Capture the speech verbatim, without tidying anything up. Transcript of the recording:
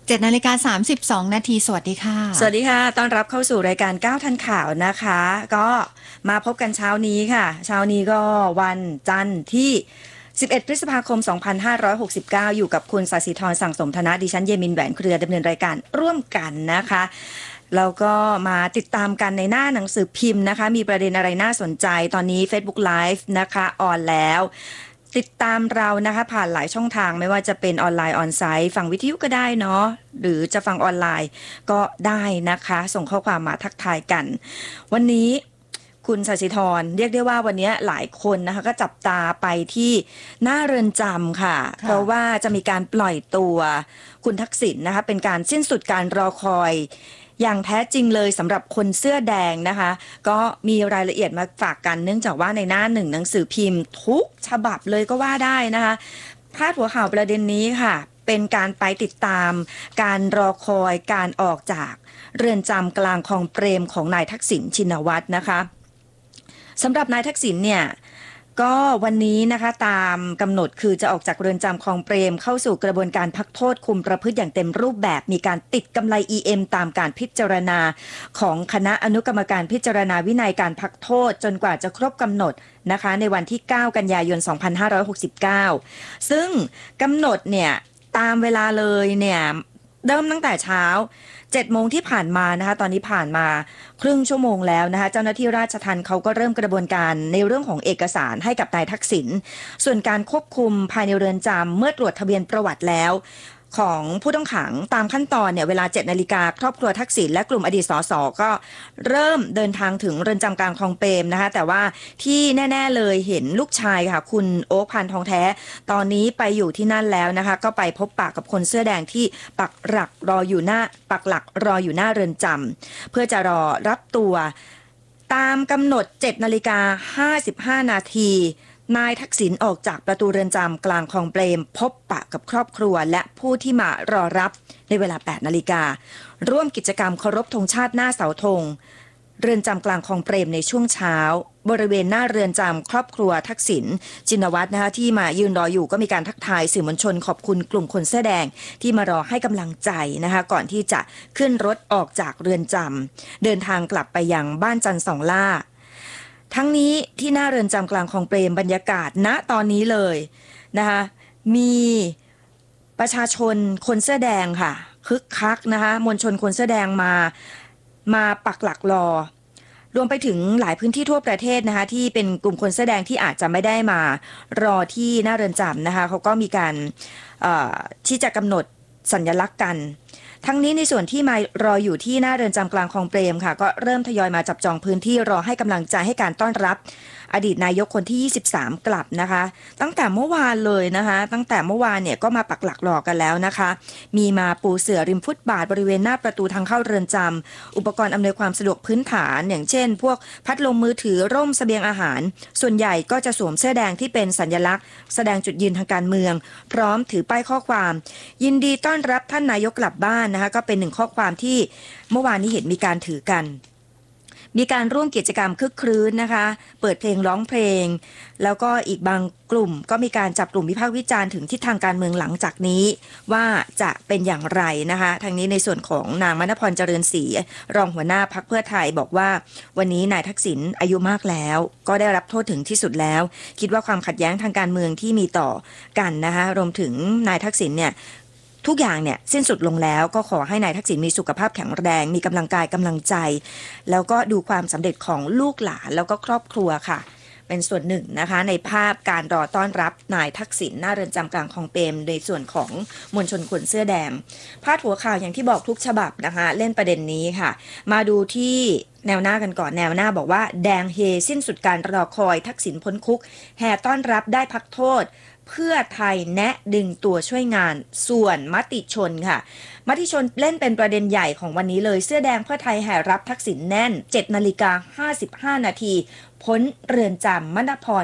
เจ็ดนาฬิกาสามสิบสองนาทีสวัสดีค่ะสวัสดีค่ะต้อนรับเข้าสู่รายการก้าวทันข่าวนะคะก็มาพบกันเช้านี้ค่ะเช้านี้ก็วันจันทร์ที่สิบเอ็ดพฤษภาคมสองพันห้าร้อยหกสิบเก้าอยู่กับคุณศศิธรสั่งสมธนะดิฉันเยมินแหวนเครือดำเนินรายการร่วมกันนะคะแล้วก็มาติดตามกันในหน้าหนังสือพิมพ์นะคะมีประเด็นอะไรน่าสนใจตอนนี้ Facebook Live นะคะออนแล้วติดตามเรานะคะผ่านหลายช่องทางไม่ว่าจะเป็นออนไลน์ออนไซต์ฟังวิทยุก็ได้เนาะหรือจะฟังออนไลน์ก็ได้นะคะส่งข้อความมาทักทายกันวันนี้คุณศศิธรเรียกได้ว่าวันนี้หลายคนนะคะก็จับตาไปที่หน้าเรือนจำค่ะเพราะว่าจะมีการปล่อยตัวคุณทักษิณนะคะเป็นการสิ้นสุดการรอคอยอย่างแท้จริงเลยสำหรับคนเสื้อแดงนะคะก็มีรายละเอียดมาฝากกันเนื่องจากว่าในหน้าหนึ่งหนังสือพิมพ์ทุกฉบับเลยก็ว่าได้นะคะพาดหัวข่าวประเด็นนี้ค่ะเป็นการไปติดตามการรอคอยการออกจากเรือนจำกลางคลองเปรมของนายทักษิณชินวัตรนะคะสำหรับนายทักษิณเนี่ยก็วันนี้นะคะตามกำหนดคือจะออกจากเรือนจำคลองเปรมเข้าสู่กระบวนการพักโทษคุมประพฤติอย่างเต็มรูปแบบมีการติดกำไร อี เอ็ม ตามการพิจารณาของคณะอนุกรรมการพิจารณาวินัยการพักโทษจนกว่าจะครบกำหนดนะคะในวันที่เก้ากันยายนสองพันห้าร้อยหกสิบเก้าซึ่งกำหนดเนี่ยตามเวลาเลยเนี่ยเริ่มตั้งแต่เช้าเจ็ดโมงที่ผ่านมานะคะตอนนี้ผ่านมาครึ่งชั่วโมงแล้วนะคะเจ้าหน้าที่ราชทัณฑ์เขาก็เริ่มกระบวนการในเรื่องของเอกสารให้กับนายทักษิณส่วนการควบคุมภายในเรือนจำเมื่อตรวจทะเบียนประวัติแล้วของผู้ต้องขังตามขั้นตอนเนี่ยเวลาเจ็ดนาฬิกาครอบครัวทักษิณและกลุ่มอดีตสสก็เริ่มเดินทางถึงเรือนจำกลางคลองเปรมนะคะแต่ว่าที่แน่ๆเลยเห็นลูกชายค่ะคุณโอ๊คพันทองแท้ตอนนี้ไปอยู่ที่นั่นแล้วนะคะก็ไปพบปะกับคนเสื้อแดงที่ปักหลักรออยู่หน้าปักหลักรออยู่หน้าเรือนจำเพื่อจะรอรับตัวตามกำหนดเจ็ดนาฬิกาห้าสิบห้านาทีนายทักษิณออกจากประตูเรือนจำกลางคลองเปรมพบปะกับครอบครัวและผู้ที่มารอรับในเวลาแปดนาฬิการ่วมกิจกรรมเคารพธงชาติหน้าเสาธงเรือนจำกลางคลองเปรมในช่วงเช้าบริเวณหน้าเรือนจำครอบครัวทักษิณชินวัตรนะคะที่มายืนรออยู่ก็มีการทักทายสื่อมวลชนขอบคุณกลุ่มคนเสื้อแดงที่มารอให้กำลังใจนะคะก่อนที่จะขึ้นรถออกจากเรือนจำเดินทางกลับไปยังบ้านจันทร์สองล่าทั้งนี้ที่หน้าเรือนจำกลางคลองเปรมบรรยากาศณตอนนี้เลยนะคะมีประชาชนคนเสื้อแดงค่ะคึกคักนะคะมวลชนคนเสื้อแดงมามาปักหลักรอรวมไปถึงหลายพื้นที่ทั่วประเทศนะคะที่เป็นกลุ่มคนเสื้อแดงที่อาจจะไม่ได้มารอที่หน้าเรือนจำนะคะเขาก็มีการที่จะกำหนดสัญลักษณ์กันทั้งนี้ในส่วนที่มารออยู่ที่หน้าเรือนจำกลางคลองเปรมค่ะก็เริ่มทยอยมาจับจองพื้นที่รอให้กำลังใจให้การต้อนรับอดีตนายกคนที่ยี่สิบสามกลับนะคะตั้งแต่เมื่อวานเลยนะคะตั้งแต่เมื่อวานเนี่ยก็มาปักหลักรอกันแล้วนะคะมีมาปูเสื่อริมฟุตบาทบริเวณหน้าประตูทางเข้าเรือนจำอุปกรณ์อำนวยความสะดวกพื้นฐานอย่างเช่นพวกพัดลมมือถือร่มเสบียงอาหารส่วนใหญ่ก็จะสวมเสื้อแดงที่เป็นสัญลักษณ์แสดงจุดยืนทางการเมืองพร้อมถือป้ายข้อความยินดีต้อนรับท่านนายกกลับบ้านนะคะก็เป็นหนึ่งข้อความที่เมื่อวานนี้เห็นมีการถือกันมีการร่วมกิจกรรมคึกครื้นนะคะเปิดเพลงร้องเพลงแล้วก็อีกบางกลุ่มก็มีการจับกลุ่มวิพากษ์วิจารณ์ถึงทิศทางการเมืองหลังจากนี้ว่าจะเป็นอย่างไรนะคะทางนี้ในส่วนของนางมณพรเจริญศรีรองหัวหน้าพรรคเพื่อไทยบอกว่าวันนี้นายทักษิณอายุมากแล้วก็ได้รับโทษถึงที่สุดแล้วคิดว่าความขัดแย้งทางการเมืองที่มีต่อกันนะคะรวมถึงนายทักษิณเนี่ยทุกอย่างเนี่ยสิ้นสุดลงแล้วก็ขอให้นายทักษิณมีสุขภาพแข็งแรงมีกำลังกายกำลังใจแล้วก็ดูความสำเร็จของลูกหลานแล้วก็ครอบครัวค่ะเป็นส่วนหนึ่งนะคะในภาพการรอต้อนรับนายทักษิณหน้าเรือนจำกลางคลองเปรมในส่วนของมวลชนคนเสื้อแดงพาดหัวข่าวอย่างที่บอกทุกฉบับนะคะเล่นประเด็นนี้ค่ะมาดูที่แนวหน้ากันก่อนแนวหน้าบอกว่าแดงเฮสิ้นสุดการรอคอยทักษิณพ้นคุกแห่ต้อนรับได้พักโทษเพื่อไทยแนะดึงตัวช่วยงานส่วนมติชนค่ะมติชนเล่นเป็นประเด็นใหญ่ของวันนี้เลยเสื้อแดงเพื่อไทยแห่รับทักษิณแน่นเจ็ดนาฬิกาห้าสิบห้านาทีพ้นเรือนจำมณพร